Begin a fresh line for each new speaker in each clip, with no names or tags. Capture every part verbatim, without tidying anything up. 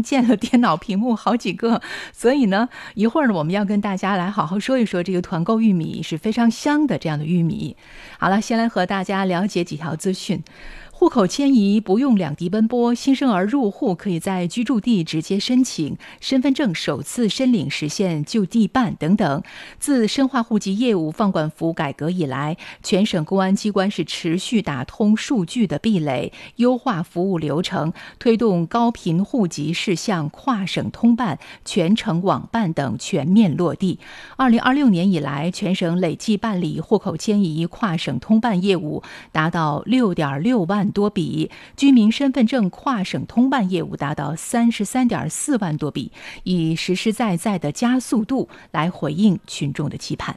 上溅了电脑屏幕好几个。所以呢，一会儿呢，我们要跟大家来好好说一说这个团购玉米是非常香的这样的玉米。好了，先来和大家了解几条资讯。户口迁移不用两地奔波，新生儿入户可以在居住地直接申请，身份证首次申领实现就地办等等。自深化户籍业务放管服改革以来，全省公安机关是持续打通数据的壁垒，优化服务流程，推动高频户籍事项跨省通办、全程网办等全面落地。二零二六年以来，全省累计办理户口迁移跨省通办业务达到六点六万多笔，居民身份证跨省通办业务达到三十三点四万多笔，以实实在在的加速度来回应群众的期盼。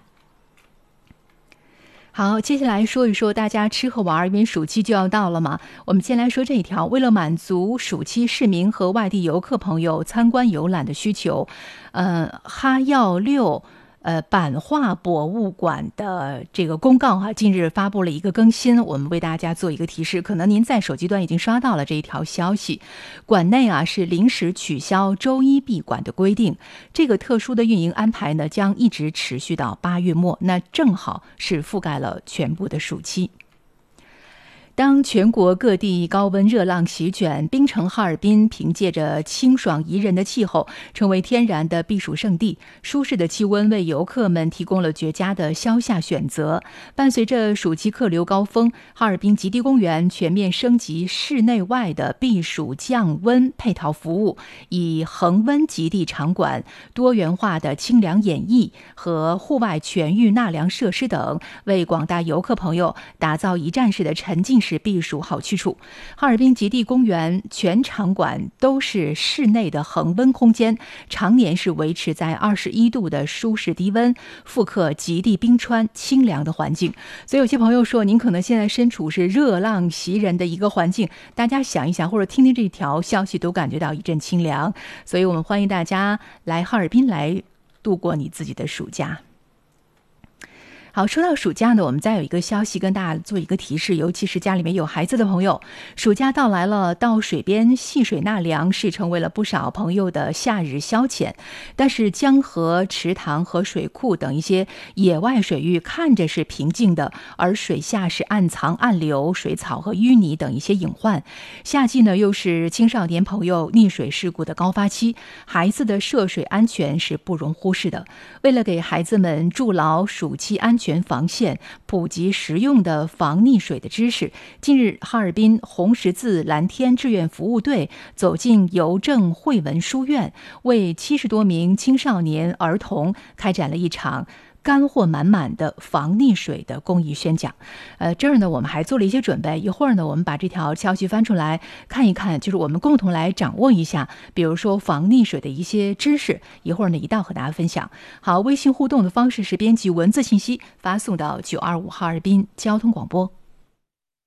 好，接下来说一说大家吃和玩，因为暑期就要到了嘛。我们先来说这一条，为了满足暑期市民和外地游客朋友参观游览的需求，呃，哈药六呃，版画博物馆的这个公告哈、啊，近日发布了一个更新，我们为大家做一个提示，可能您在手机端已经刷到了这一条消息。馆内啊是临时取消周一闭馆的规定，这个特殊的运营安排呢，将一直持续到八月末，那正好是覆盖了全部的暑期。当全国各地高温热浪席卷，冰城哈尔滨凭借着清爽宜人的气候，成为天然的避暑胜地。舒适的气温为游客们提供了绝佳的消夏选择。伴随着暑期客流高峰，哈尔滨极地公园全面升级室内外的避暑降温配套服务，以恒温极地场馆、多元化的清凉演绎和户外全域纳凉设施等，为广大游客朋友打造一站式的沉浸式避暑好去处。哈尔滨极地公园全场馆都是室内的恒温空间，常年是维持在二十一度的舒适低温，复刻极地冰川清凉的环境。所以有些朋友说，您可能现在身处是热浪袭人的一个环境，大家想一想或者听听这条消息，都感觉到一阵清凉。所以我们欢迎大家来哈尔滨来度过你自己的暑假。好，说到暑假呢，我们再有一个消息跟大家做一个提示，尤其是家里面有孩子的朋友，暑假到来了，到水边戏水纳凉是成为了不少朋友的夏日消遣。但是江河、池塘和水库等一些野外水域看着是平静的，而水下是暗藏暗流、水草和淤泥等一些隐患。夏季呢，又是青少年朋友溺水事故的高发期，孩子的涉水安全是不容忽视的。为了给孩子们筑牢暑期安全全防线，普及实用的防溺水的知识。近日，哈尔滨红十字蓝天志愿服务队走进邮政惠文书院，为七十多名青少年儿童开展了一场干货满满的防溺水的公益宣讲。呃，这儿呢，我们还做了一些准备。一会儿呢，我们把这条消息翻出来看一看，就是我们共同来掌握一下，比如说防溺水的一些知识。一会儿呢，一道和大家分享。好，微信互动的方式是编辑文字信息发送到九二五哈尔滨交通广播。